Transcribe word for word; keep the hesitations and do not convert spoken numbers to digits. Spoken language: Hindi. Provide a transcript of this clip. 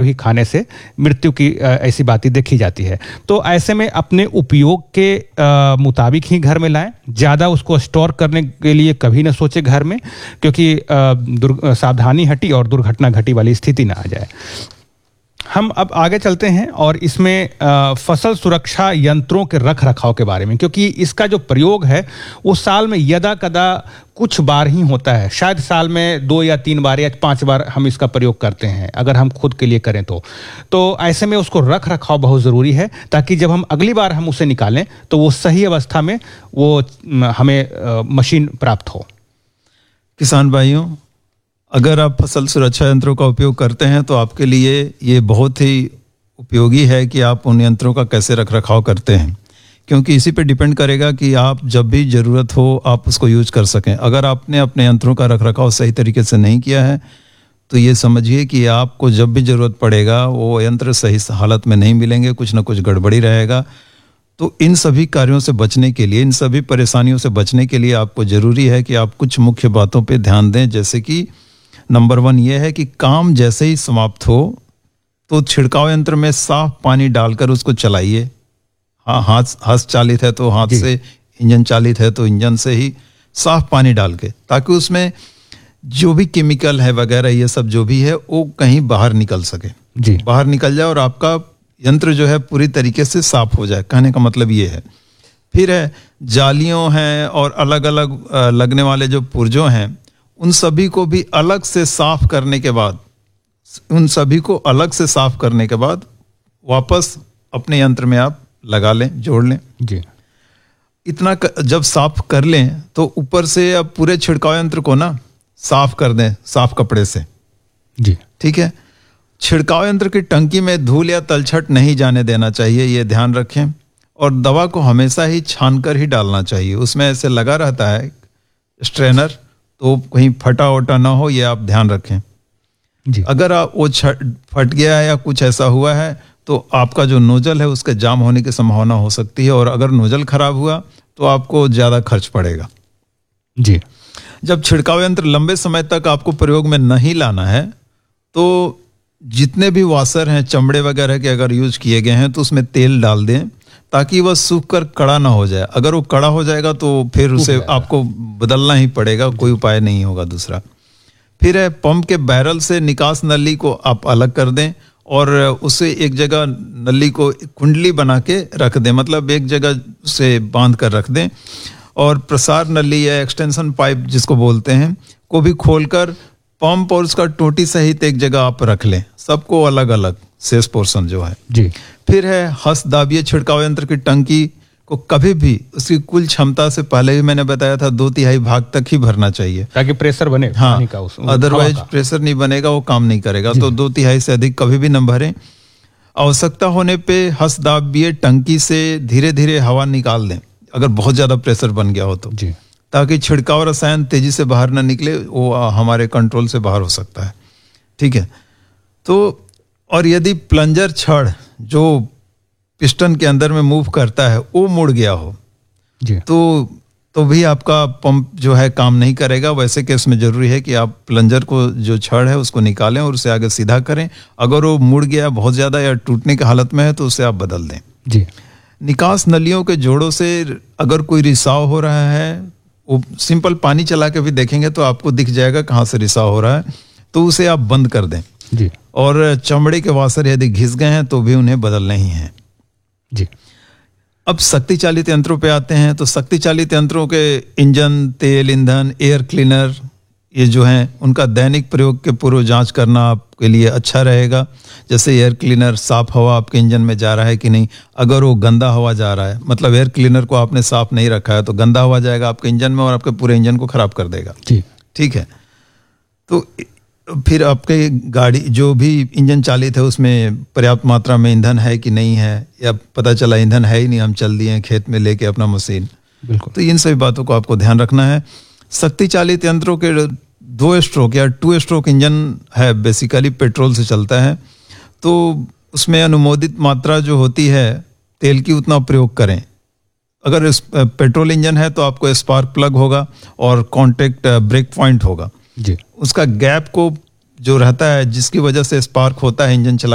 भी खाने से मृत्यु की ऐसी बातें देखी जाती है। तो ऐसे में अपने उपयोग के आ, मुताबिक ही घर में लाएं, ज़्यादा उसको स्टोर करने के लिए कभी ना सोचे घर में, क्योंकि आ, सावधानी हटी और दुर्घटना घटी वाली स्थिति ना आ जाए। हम अब आगे चलते हैं और इसमें आ, फसल सुरक्षा यंत्रों के रख रखाव के बारे में, क्योंकि इसका जो प्रयोग है वो साल में यदा कदा कुछ बार ही होता है। शायद साल में दो या तीन बार या पांच बार हम इसका प्रयोग करते हैं, अगर हम खुद के लिए करें तो तो ऐसे में उसको रख रखाव बहुत ज़रूरी है, ताकि जब हम अगली बार हम उसे निकालें तो वो सही अवस्था में वो हमें आ, मशीन प्राप्त हो। किसान भाइयों, अगर आप फसल सुरक्षा यंत्रों का उपयोग करते हैं तो आपके लिए ये बहुत ही उपयोगी है कि आप उन यंत्रों का कैसे रख रखाव करते हैं, क्योंकि इसी पे डिपेंड करेगा कि आप जब भी ज़रूरत हो आप उसको यूज कर सकें। अगर आपने अपने यंत्रों का रख रखाव सही तरीके से नहीं किया है तो ये समझिए कि आपको जब भी ज़रूरत पड़ेगा वो यंत्र सही हालत में नहीं मिलेंगे, कुछ ना कुछ गड़बड़ी रहेगा। तो इन सभी कार्यों से बचने के लिए, इन सभी परेशानियों से बचने के लिए आपको ज़रूरी है कि आप कुछ मुख्य बातों पर ध्यान दें। जैसे कि नंबर वन ये है कि काम जैसे ही समाप्त हो तो छिड़काव यंत्र में साफ पानी डालकर उसको चलाइए। हाँ, हाथ हाथ चालित है तो हाथ से, इंजन चालित है तो इंजन से ही साफ पानी डाल के, ताकि उसमें जो भी केमिकल है वगैरह ये सब जो भी है वो कहीं बाहर निकल सके, जी बाहर निकल जाए और आपका यंत्र जो है पूरी तरीके से साफ हो जाए। कहने का मतलब ये है। फिर है जालियों हैं और अलग अलग लगने वाले जो पुर्जों हैं, उन सभी को भी अलग से साफ करने के बाद उन सभी को अलग से साफ करने के बाद वापस अपने यंत्र में आप लगा लें, जोड़ लें। जी इतना जब साफ कर लें तो ऊपर से अब पूरे छिड़काव यंत्र को ना साफ कर दें साफ कपड़े से। जी ठीक है। छिड़काव यंत्र की टंकी में धूल या तलछट नहीं जाने देना चाहिए, ये ध्यान रखें। और दवा को हमेशा ही छानकर ही डालना चाहिए। उसमें ऐसे लगा रहता है स्ट्रेनर, तो कहीं फटा वटा ना हो, ये आप ध्यान रखें। जी अगर आप वो फट गया है या कुछ ऐसा हुआ है तो आपका जो नोजल है उसके जाम होने की संभावना हो सकती है, और अगर नोजल खराब हुआ तो आपको ज़्यादा खर्च पड़ेगा। जी जब छिड़काव यंत्र लंबे समय तक आपको प्रयोग में नहीं लाना है तो जितने भी वाशर हैं चमड़े वगैरह के अगर यूज किए गए हैं तो उसमें तेल डाल दें, ताकि वह सूख कर कड़ा ना हो जाए। अगर वो कड़ा हो जाएगा तो फिर उसे आपको बदलना ही पड़ेगा, कोई उपाय नहीं होगा दूसरा। फिर है पंप के बैरल से निकास नली को आप अलग कर दें और उसे एक जगह नली को कुंडली बना के रख दें, मतलब एक जगह से बांध कर रख दें। और प्रसार नली या एक्सटेंशन पाइप जिसको बोलते हैं को भी खोलकर पंप और उसका टोटी सहित एक जगह आप रख लें, सबको अलग अलग शेष पोर्शन जो है। जी फिर है हस्त दाबिये छिड़काव यंत्र की टंकी को कभी भी उसकी कुल क्षमता से पहले ही मैंने बताया था दो तिहाई भाग तक ही भरना चाहिए, ताकि प्रेशर बने। हाँ, का उस, अदरवाइज प्रेशर नहीं बनेगा, वो काम नहीं करेगा। तो दो तिहाई से अधिक कभी भी न भरें। आवश्यकता होने पे हस्त दाबिये टंकी से धीरे धीरे हवा निकाल दें अगर बहुत ज्यादा प्रेशर बन गया हो तो, जी ताकि छिड़काव रसायन तेजी से बाहर ना निकले, वो हमारे कंट्रोल से बाहर हो सकता है। ठीक है। तो और यदि प्लंजर छड़ जो पिस्टन के अंदर में मूव करता है वो मुड़ गया हो जी तो तो भी आपका पंप जो है काम नहीं करेगा। वैसे केस में जरूरी है कि आप प्लंजर को जो छड़ है उसको निकालें और उसे आगे सीधा करें। अगर वो मुड़ गया बहुत ज्यादा या टूटने की हालत में है तो उसे आप बदल दें। जी निकास नलियों के जोड़ों से अगर कोई रिसाव हो रहा है, वो सिंपल पानी चला के भी देखेंगे तो आपको दिख जाएगा कहाँ से रिसाव हो रहा है, तो उसे आप बंद कर दें। जी और चमड़े के वाशर यदि घिस गए हैं तो भी उन्हें बदलने ही हैं। जी अब शक्ति चालित यंत्रों पे आते हैं। तो शक्ति चालित यंत्रों के इंजन, तेल, ईंधन, एयर क्लीनर ये जो हैं उनका दैनिक प्रयोग के पूर्व जांच करना आपके लिए अच्छा रहेगा। जैसे एयर क्लीनर साफ हवा आपके इंजन में जा रहा है कि नहीं। अगर वो गंदा हवा जा रहा है, मतलब एयर क्लीनर को आपने साफ नहीं रखा है, तो गंदा हवा जाएगा आपके इंजन में और आपके पूरे इंजन को खराब कर देगा। जी ठीक है। तो फिर आपके गाड़ी जो भी इंजन चालित है उसमें पर्याप्त मात्रा में ईंधन है कि नहीं है, या पता चला ईंधन है ही नहीं, हम चल दिए खेत में लेके अपना मशीन। बिल्कुल। तो इन सभी बातों को आपको ध्यान रखना है। शक्ति चालित यंत्रों के दो स्ट्रोक या टू स्ट्रोक इंजन है, बेसिकली पेट्रोल से चलता है, तो उसमें अनुमोदित मात्रा जो होती है तेल की उतना प्रयोग करें। अगर इस पेट्रोल इंजन है तो आपको स्पार्क प्लग होगा और कॉन्टेक्ट ब्रेक पॉइंट होगा। जी उसका गैप को जो रहता है जिसकी वजह से स्पार्क होता है इंजन चला